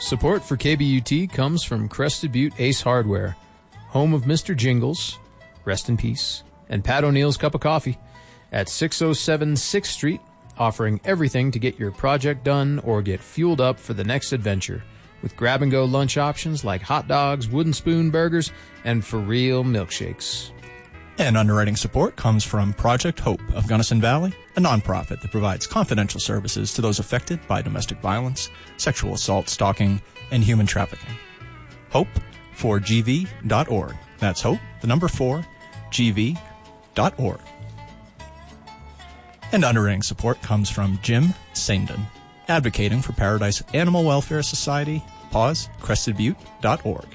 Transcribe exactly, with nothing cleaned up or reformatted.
Support for K B U T comes from Crested Butte Ace Hardware, home of Mister Jingles, rest in peace, and Pat O'Neill's Cup of Coffee at six oh seven sixth Street, offering everything to get your project done or get fueled up for the next adventure, with grab-and-go lunch options like hot dogs, wooden spoon burgers, and for-real milkshakes. And underwriting support comes from Project Hope of Gunnison Valley, a nonprofit that provides confidential services to those affected by domestic violence, sexual assault, stalking, and human trafficking. Hope for G V dot org. That's Hope, the number four, G V dot org. And underwriting support comes from Jim Saindon, advocating for Paradise Animal Welfare Society, pause, crested butte dot org.